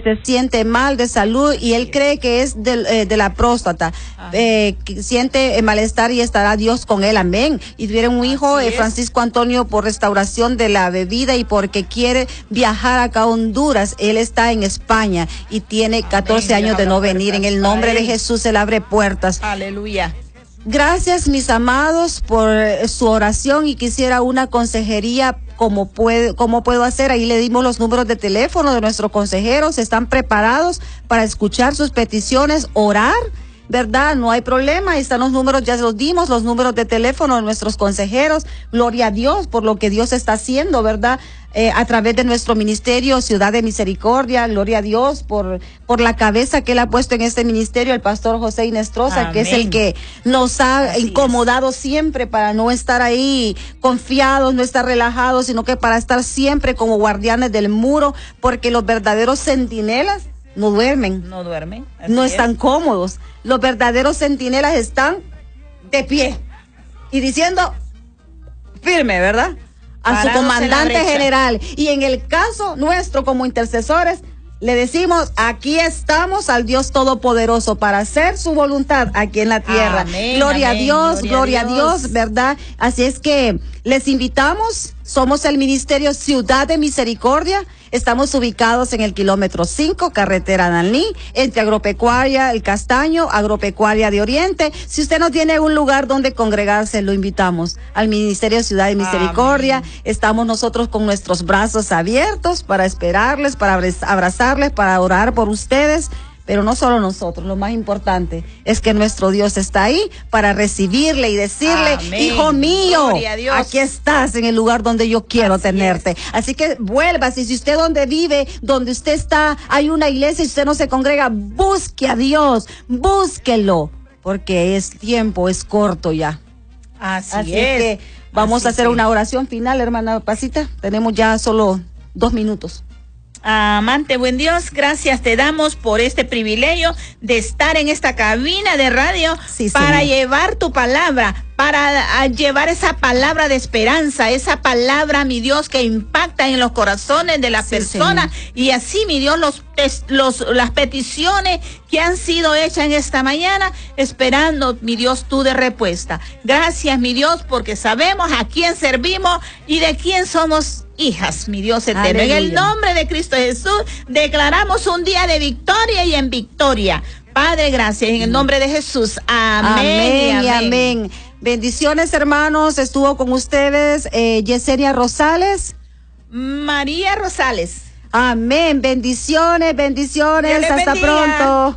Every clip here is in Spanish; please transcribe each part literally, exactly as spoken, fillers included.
se siente mal de salud y él cree que es de, eh, de la próstata. Eh, que siente malestar y estará Dios con él, amén. Y tuvieron un hijo, eh, Francisco Antonio, por restauración de la bebida y porque quiere viajar acá a Honduras. Él está en España y tiene catorce amén. Años de no venir. En el nombre de Jesús él abre puertas. Aleluya. Gracias, mis amados, por su oración, y quisiera una consejería. ¿Cómo puede, cómo puedo hacer? Ahí le dimos los números de teléfono de nuestros consejeros. Están preparados para escuchar sus peticiones, orar, ¿verdad? No hay problema. Ahí están los números, ya los dimos, los números de teléfono de nuestros consejeros. Gloria a Dios por lo que Dios está haciendo, ¿verdad? Eh, a través de nuestro ministerio Ciudad de Misericordia. Gloria a Dios por, por la cabeza que él ha puesto en este ministerio, el pastor José Inestrosa, amén, que es el que nos ha así incomodado es. Siempre para no estar ahí confiados, no estar relajados, sino que para estar siempre como guardianes del muro, porque los verdaderos centinelas no duermen. No duermen. No es. están cómodos. Los verdaderos centinelas están de pie y diciendo firme, ¿verdad? A su comandante general. Y en el caso nuestro como intercesores, le decimos, aquí estamos al Dios Todopoderoso para hacer su voluntad aquí en la tierra. Amén, gloria amén, a Dios, gloria, gloria a Dios. Dios, ¿verdad? Así es que les invitamos, somos el Ministerio Ciudad de Misericordia. Estamos ubicados en el kilómetro cinco, carretera Danlí, entre Agropecuaria El Castaño, Agropecuaria de Oriente. Si usted no tiene un lugar donde congregarse, lo invitamos al Ministerio Ciudad de Misericordia. Amén. Estamos nosotros con nuestros brazos abiertos para esperarles, para abrazarles, para orar por ustedes. Pero no solo nosotros, lo más importante es que nuestro Dios está ahí para recibirle y decirle, amén, hijo mío, aquí estás en el lugar donde yo quiero así tenerte. Es. Así que vuelvas, y si usted donde vive, donde usted está, hay una iglesia y usted no se congrega, busque a Dios, búsquelo, porque es tiempo, es corto ya. Así, así es. que vamos así a hacer es. una oración final, hermana Pasita. Tenemos ya solo dos minutos. Amante buen Dios, gracias te damos por este privilegio de estar en esta cabina de radio, sí, para señor. Llevar tu palabra, para llevar esa palabra de esperanza, esa palabra, mi Dios, que impacta en los corazones de las sí, personas, señor. Y así, mi Dios, los, los las peticiones que han sido hechas en esta mañana, esperando, mi Dios, tú de respuesta. Gracias, mi Dios, porque sabemos a quién servimos y de quién somos hijas, mi Dios eterno. Aleluya. En el nombre de Cristo Jesús, declaramos un día de victoria y en victoria. Padre, gracias, en el nombre de Jesús. Amén, amén y amén. Y amén. Bendiciones, hermanos. Estuvo con ustedes eh, Yesenia Rosales. María Rosales. Amén. Bendiciones, bendiciones. Hasta bendiga. Pronto.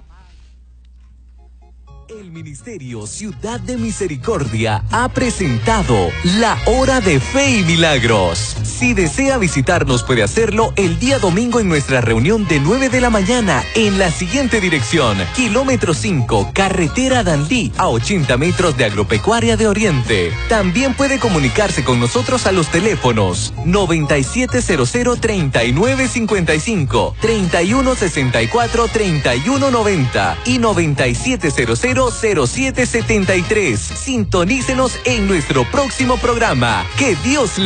El Ministerio Ciudad de Misericordia ha presentado La Hora de Fe y Milagros. Si desea visitarnos, puede hacerlo el día domingo en nuestra reunión de nueve de la mañana en la siguiente dirección: kilómetro cinco, carretera Danlí, a ochenta metros de Agropecuaria de Oriente. También puede comunicarse con nosotros a los teléfonos noventa y siete cero cero, treinta y nueve cincuenta y cinco, treinta y uno sesenta y cuatro, treinta y uno noventa y noventa y siete cero cero, cero siete setenta y tres. Sintonícenos en nuestro próximo programa. Que Dios le